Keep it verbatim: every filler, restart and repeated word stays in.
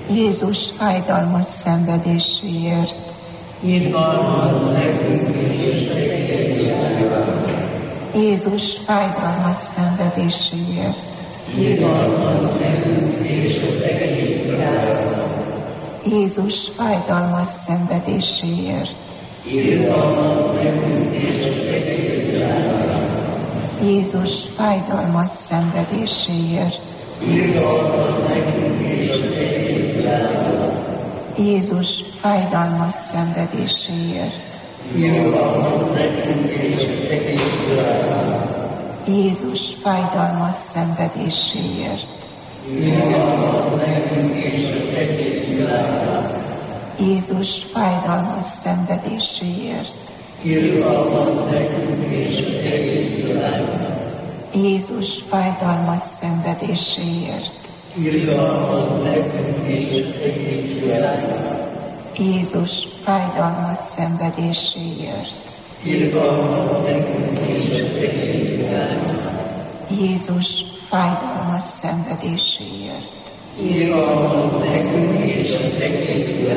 Jézus fájdalmas szenvedéséért. Irgalmazz nekünk és egész világra. Jézus fájdalmas szenvedéséért. Irgalmazz nekünk és az egész világra. Jézus fájdalmas szenvedéséért. Irgalmazz nekünk és az egész világra. Jézus fájdalmas szenvedéséért. Irgalmazz nekünk és az egész világra. Jézus fájdalmas szenvedéséért. Irgalmazz nekünk és az egész világra. Jézus fájdalmas szenvedéséért. Irgalmazz nekünk és az egész világra. Jézus fájdalmas szenvedéséért. Irgalmazz nekünk és az egész világra. Jézus fájdalmas szenvedéséért. Irgalmazz nekünk és az egész világra. Jézus fájdalmas szenvedéséért. Irgalmazz nekünk és az egész világra. Jézus fájdalmas szenvedéséért. Irgalmazz nekünk és az egész világra.